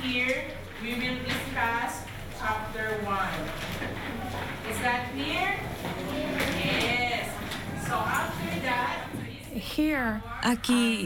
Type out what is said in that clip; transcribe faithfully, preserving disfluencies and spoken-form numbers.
here, we will discuss chapter one. Is that clear? Yes. So after that, Here, aquí